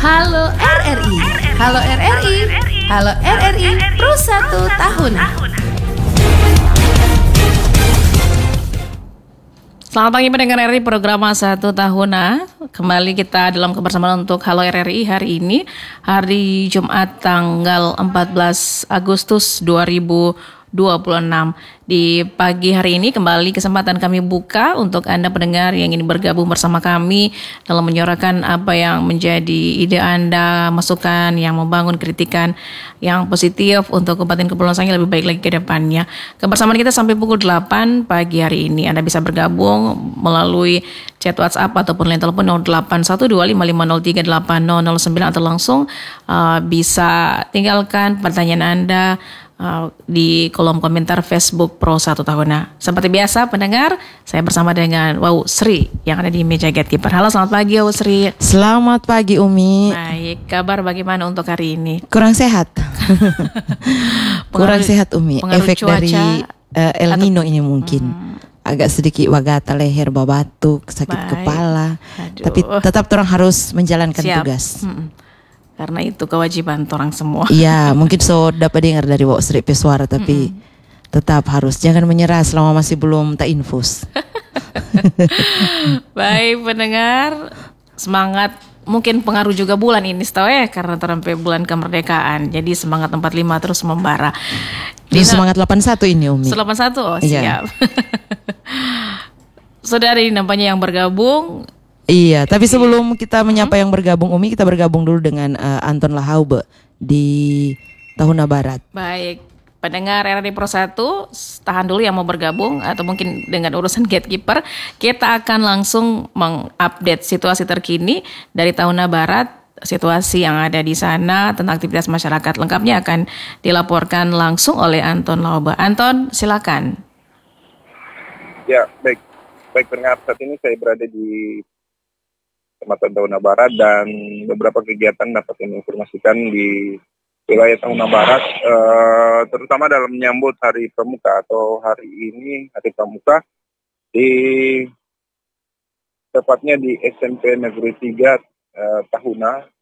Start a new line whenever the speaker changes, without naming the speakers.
Halo RRI, Halo RRI, Halo RRI Pro 1 tahun. Selamat pagi pendengar RRI program 1 tahun. Kembali kita dalam kebersamaan untuk Halo RRI hari ini, hari Jumat tanggal 14 Agustus 2026. Di pagi hari ini kembali kesempatan kami buka untuk Anda pendengar yang ingin bergabung bersama kami dalam menyuarakan apa yang menjadi ide Anda, masukan yang membangun, kritikan yang positif untuk Kabupaten Kepulauan Sangihe lebih baik lagi ke depannya. Kebersamaan kita sampai pukul 8 pagi hari ini. Anda bisa bergabung melalui chat WhatsApp ataupun line telepon 081255038009 atau langsung bisa tinggalkan pertanyaan Anda di kolom komentar Facebook Pro 1 tahun. Seperti biasa pendengar, saya bersama dengan Wow Sri yang ada di meja gatekeeper. Halo, selamat pagi Wow Sri.
Selamat pagi Umi.
Baik, kabar bagaimana untuk hari ini?
Kurang sehat. Kurang sehat Umi. Efek
cuaca,
dari El Nino ini mungkin. Agak sedikit wagata leher, batuk, sakit kepala.
Aduh.
Tapi tetap orang harus menjalankan tugas.
Karena itu kewajiban orang semua.
Iya, mungkin dapat dengar dari Wak Sri Pesuara, tapi tetap harus jangan menyerah selama masih belum tak infus.
Baik pendengar, semangat. Mungkin pengaruh juga bulan ini setahu ya, karena tersampai bulan kemerdekaan. Jadi semangat 45 terus membara.
Semangat 81 ini Umi.
81, oh siap.
Iya.
Saudara ini nampaknya yang bergabung.
Iya, tapi sebelum kita menyapa yang bergabung Umi, kita bergabung dulu dengan Anton Lahaube di Tahuna Barat.
Baik, pendengar RRI Pro 1, tahan dulu yang mau bergabung atau mungkin dengan urusan gatekeeper. Kita akan langsung mengupdate situasi terkini dari Tahuna Barat, situasi yang ada di sana tentang aktivitas masyarakat. Lengkapnya akan dilaporkan langsung oleh Anton Lahaube. Anton, silakan.
Ya, baik pendengar, saat ini saya berada di Kecamatan Tahuna Barat dan beberapa kegiatan dapat diinformasikan di wilayah Tahuna Barat, terutama dalam menyambut Hari Pramuka atau hari ini Hari Pramuka tepatnya di SMP Negeri 3 Tahuna